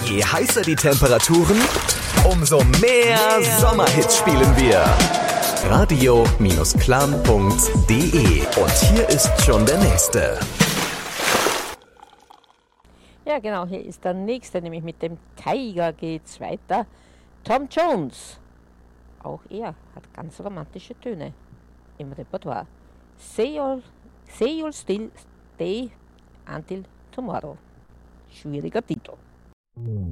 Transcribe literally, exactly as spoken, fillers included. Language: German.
Je heißer die Temperaturen, umso mehr Sommerhits spielen wir. radio-klan punkt de. Und hier ist schon der nächste. Ja genau, hier ist der nächste, nämlich mit dem Tiger geht's weiter. Tom Jones. Auch er hat ganz romantische Töne im Repertoire. Say you'll, say you'll still stay until tomorrow. Schwieriger Titel.